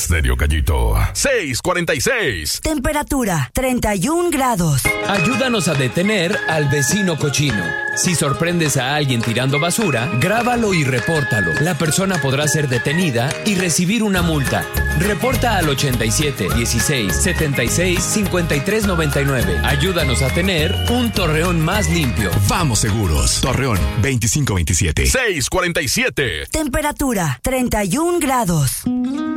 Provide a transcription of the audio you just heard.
Estéreo Gallito. 646. Temperatura 31 grados. Ayúdanos a detener al vecino cochino. Si sorprendes a alguien tirando basura, grábalo y repórtalo. La persona podrá ser detenida y recibir una multa. Reporta al 87 16 76 53 99. Ayúdanos a tener un Torreón más limpio. Vamos seguros. Torreón 2527. 647. Temperatura 31 grados.